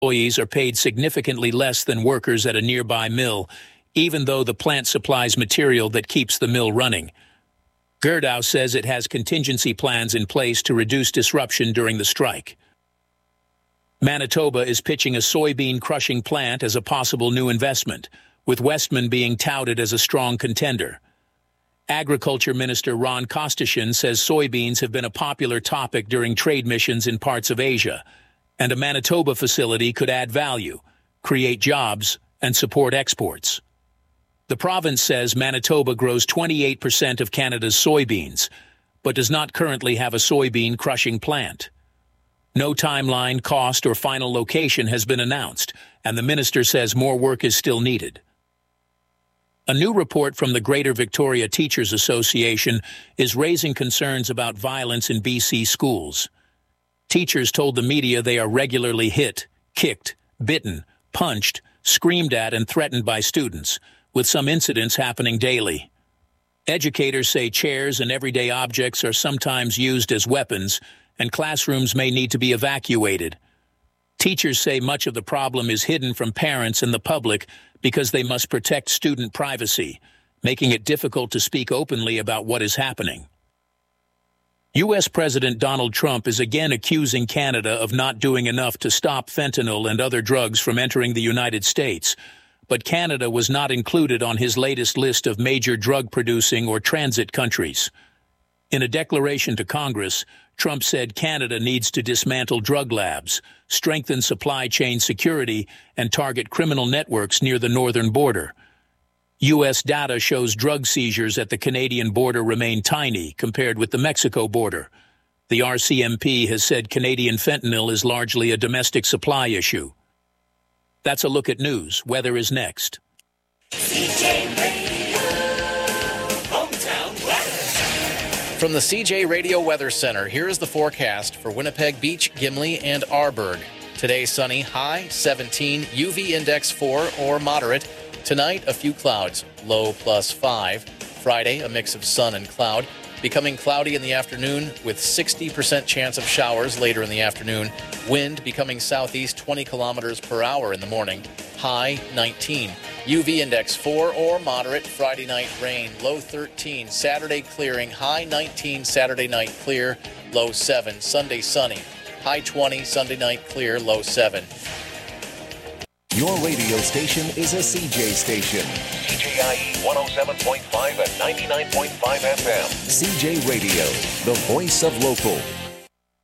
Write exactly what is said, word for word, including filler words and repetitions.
Employees are paid significantly less than workers at a nearby mill, even though the plant supplies material that keeps the mill running. Gerdau says it has contingency plans in place to reduce disruption during the strike. Manitoba is pitching a soybean crushing plant as a possible new investment, with Westman being touted as a strong contender. Agriculture Minister Ron Kostashian says soybeans have been a popular topic during trade missions in parts of Asia, and a Manitoba facility could add value, create jobs, and support exports. The province says Manitoba grows twenty-eight percent of Canada's soybeans, but does not currently have a soybean crushing plant. No timeline, cost, or final location has been announced, and the minister says more work is still needed. A new report from the Greater Victoria Teachers Association is raising concerns about violence in B C schools. Teachers told the media they are regularly hit, kicked, bitten, punched, screamed at, and threatened by students, with some incidents happening daily. Educators say chairs and everyday objects are sometimes used as weapons, and classrooms may need to be evacuated. Teachers say much of the problem is hidden from parents and the public because they must protect student privacy, making it difficult to speak openly about what is happening. U S President Donald Trump is again accusing Canada of not doing enough to stop fentanyl and other drugs from entering the United States, but Canada was not included on his latest list of major drug-producing or transit countries. In a declaration to Congress, Trump said Canada needs to dismantle drug labs, strengthen supply chain security, and target criminal networks near the northern border. U S data shows drug seizures at the Canadian border remain tiny compared with the Mexico border. The R C M P has said Canadian fentanyl is largely a domestic supply issue. That's a look at news. Weather is next. C J Radio, Hometown Weather. From the C J Radio Weather Center, here is the forecast for Winnipeg Beach, Gimli, and Arborg. Today, sunny, high seventeen, U V index four or moderate. Tonight, a few clouds, low plus five. Friday, a mix of sun and cloud. Becoming cloudy in the afternoon with sixty percent chance of showers later in the afternoon. Wind becoming southeast twenty kilometers per hour in the morning. High nineteen. U V index four or moderate. Friday night rain. Low thirteen. Saturday clearing. High nineteen. Saturday night clear. Low seven. Sunday sunny. High twenty. Sunday night clear. Low seven. Your radio station is a C J station. C J I E one oh seven point five and ninety-nine point five F M. C J Radio, the voice of local.